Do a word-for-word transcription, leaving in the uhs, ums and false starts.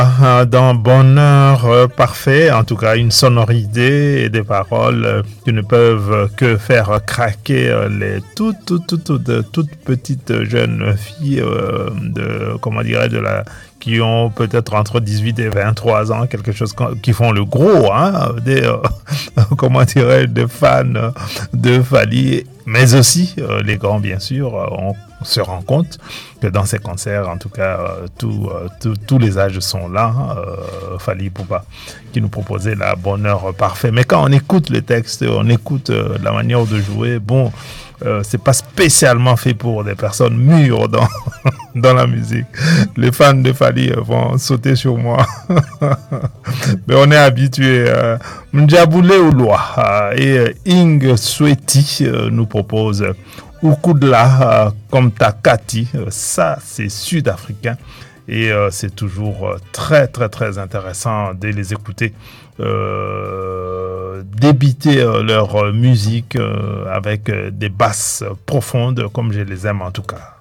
Ah, dans bonheur euh, parfait, en tout cas une sonorité et des paroles euh, qui ne peuvent que faire craquer euh, les toutes, toutes, toutes, toutes, toutes petites jeunes filles euh, de, comment dirais de la qui ont peut-être entre dix-huit et vingt-trois ans, quelque chose co- qui font le gros, hein, des, euh, comment dirais des fans de Fali, mais aussi euh, les grands, bien sûr. euh, On se rend compte que dans ces concerts, en tout cas, euh, tout, euh, tout- tous les âges sont là. Euh, Fali Poupa, qui nous proposait la bonheur parfait. Mais quand on écoute le texte, on écoute euh, la manière de jouer, bon, euh, c'est pas spécialement fait pour des personnes mûres dans, dans la musique. Les fans de Fali euh, vont sauter sur moi. Mais on est habitué. Euh, Mdjaboulé Ouloa euh, et euh, Ing Sweti euh, nous propose Ukudla euh, comme Takati. Euh, ça, c'est sud-africain. Et euh, c'est toujours euh, très, très, très intéressant de les écouter. Euh, débiter euh, leur euh, musique euh, avec euh, des basses profondes, comme je les aime en tout cas.